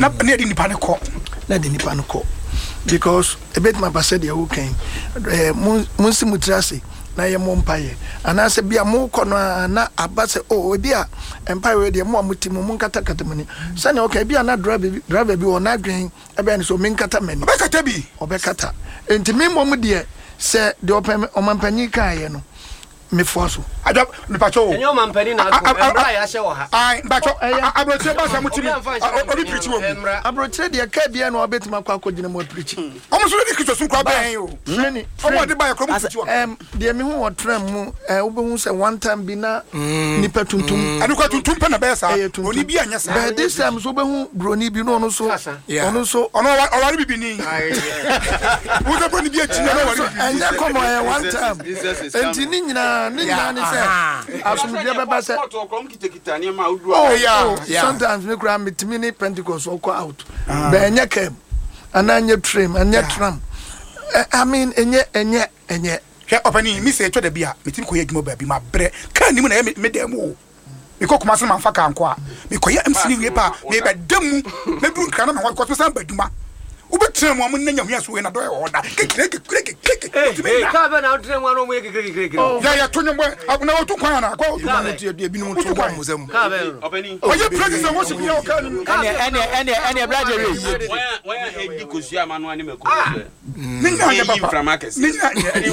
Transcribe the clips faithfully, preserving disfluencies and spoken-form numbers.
na na di nipa ne ko na di nipa ne ko because a bit my pastor dey okay eh munsi mutrase na ye mo mpaye ana se bia mo ko no na abase o obi a empire we dey mo amutimu mun kata kata mani sane okay bia na driver driver bi o na dwen e be so min kata mani obekata bi obekata enti me mo mu de se de opem omampanyi kan ye no me foaso ada me pacho enyo mampani na ko embra ya hye wo ha ai pacho abrotre ba sa mutimi obi preach wo abrotre de ka bia na obetima kwa akogina mo preach omo so de kristo sun kwa ban yo freni omo de ba ya ko mo preach wo em de me hu wo tram mu eh obehu se one time bi na nipa tuntum anu kwa tuntum pa na ba sa oni bi anya sa but this time so obehu broni bi no no so ono so ono owari bibi ni wo de broni bi achi na owari bibi anya komo eh one time enti ni nyina ni nyina ni se asumdie beba se oh yeah sometimes me kra metimi ni Pentecost or out be enye kem ana enye tram enye tram I mean enye enye enye hwe opani mi se twa da bia metimi ko ye adwuma ba bi ma bre kan ni mu na me dem o me ko kuma se man fa kan ko a me ko ye M C ni wie pa me be dem mu me duru kan na ko so san ba adwuma ubetre mu amun nanya hua so we na do e oda kekere kekere kekere ka ba na tre mu anu mu kekere kekere ya ya tonyo mwe na otu kwan na kwa otu na tu e bi no to kwa muzam ka ba openi oye president wo sibi o kan ene ene ene ene brother re waya waya edi kosua manu ani me ko ninga ya papa ninga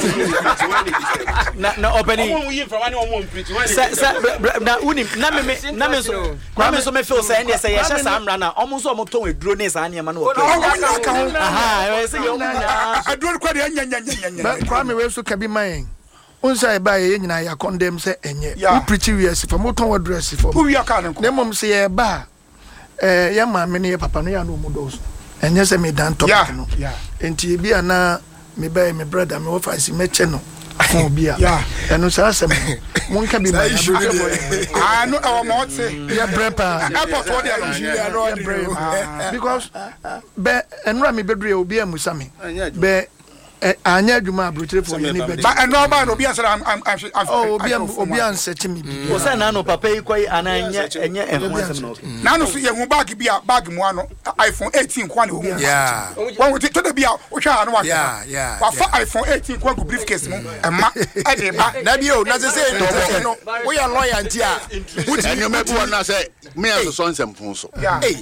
na na openi omo yin from ani omo preach wani na uni na me na me so na me so me feel say ene say ya sha samra na omo so omo ton eduro ne sa ane ma na o aha we say yo aduro kwa de nya nya nya nya kwa me we so ka bi man unsa e ba ye nyina ya condemn say enye we preach we as for moton wa dress for who we are kan na mom say ye ba eh ya ma me ne papa no ya no mo do so enye say me dan topic no enti bi ana me ba me brother me wo fa si me che no afon bi a eno sa asem won ka bi ma ah no our mouth ya brepa airport wo dey Nigeria no because be enra me bedure obi amusa me be anya adwuma abrotre for ni be but eno ba no obi answer am am oh obi obi answer me bi o say na no papa yi kwai ananya enye ehun asem no na no so ye hu bag bi a bag mu ano iPhone eighteen kwa na wo yeah won we to da bi a wo hwa ano wa yeah yeah wa fa iPhone eighteen kwa go briefcase mu ema e de ba na bi o na se se no wo ya lawyer nti a wuti nyoma bi na say me aso so nsem fun so eh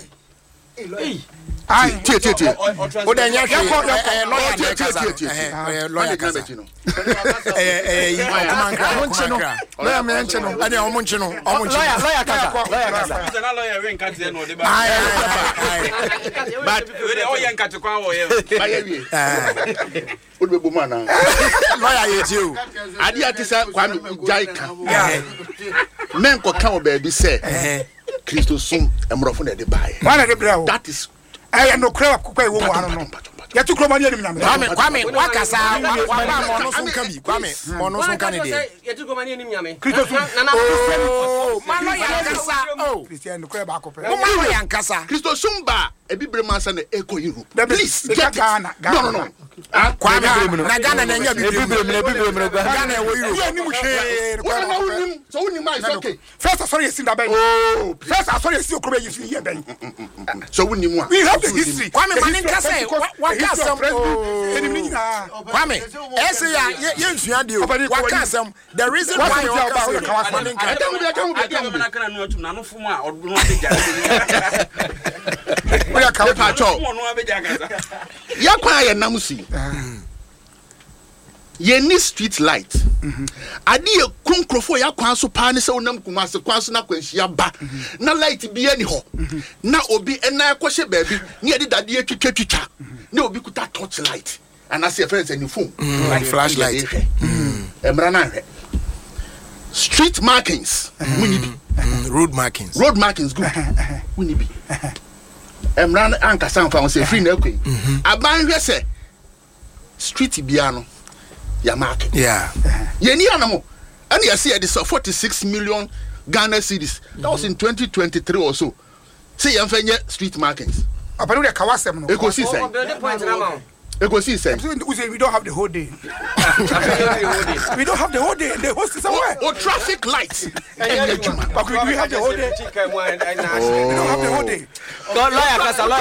ai tie tie tie o da nya hwe eh lawyer tie tie tie eh lawyer kaza eh eh yi kuma nkra mo nche no lawyer me nche no ani o mo nche no o mo nche lawyer lawyer kaza lawyer kaza is na lawyer we nka tie no de ba ai but we dey o ye nka te kwa wo ye ba ye wie eh o de bo mana lawyer ye ti o ade ati sa kwa me jaika men ko kan o ba bi se Kristo sum emrofo na de bae wana de bra o that is eh no crap kwa wo mu ano no ya tu kroma ni enim nyame kwame kwame wakasa wa ba mo no so nka bi kwame mo no so nka ne de ya tu kroma ni enim nyame Kristo sum na na oh ma no ya kasa oh Christian no crap akope mo ma no ya nkasa Kristo sum ba ebibre mansa na eko Europe please get Ghana no no no kwame na Ghana na nya bibibre na bibibre Ghana e wo Europe ya ni mu hwe wana na unim so unim is okay first sorry esi da ben oh first sorry esi okro be yifi ye ben so unim wa we have the history kwame mani nkasa wakasam enim ni nyina kwame ese ya ye nsua de o wakasam the reason why you wakasam mani nkasa adam bi akam bi akam na kana no atum na no fom a odo no abeja we akam pa cho no abeja kaza ya kwa ye nam si ye ni street light ade ye kunkrofo ya kwa so pa ne se onam kuma se kwa so na kwanhia ba na light bi ani ho na obi ena kwhye baabi ne ye de dade atwitwa twitwa na obi kuta torch light and as your friends and your phone like flashlight emra na hwe street markings muni bi road markings road markings good muni bi emra anka sanfa on say free na kwai aban hwe se street bia no ya market yeah ye ni anamo and you see this forty-six million Ghana cedis that was in twenty twenty-three or so say you fenye street markings apanu de kawasem no eko si say eko si say we don't have the whole day we don't have the whole day the host is somewhere oh traffic lights but we have the whole day we don't have the whole day go lawyer kasa